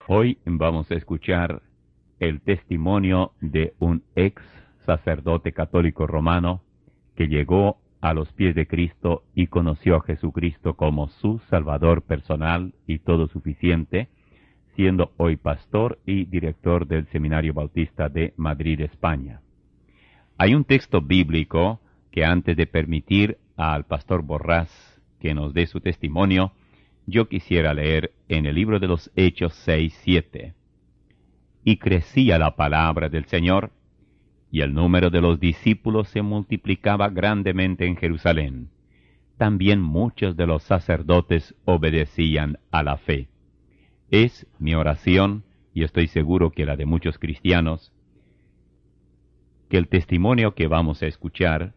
Hoy vamos a escuchar el testimonio de un ex sacerdote católico romano que llegó a los pies de Cristo y conoció a Jesucristo como su Salvador personal y todo suficiente, siendo hoy pastor y director del Seminario Bautista de Madrid, España. Hay un texto bíblico que antes de permitir al pastor Borrás que nos dé su testimonio, yo quisiera leer en el libro de los Hechos 6:7. Y crecía la palabra del Señor, y el número de los discípulos se multiplicaba grandemente en Jerusalén. También muchos de los sacerdotes obedecían a la fe. Es mi oración, y estoy seguro que la de muchos cristianos, que el testimonio que vamos a escuchar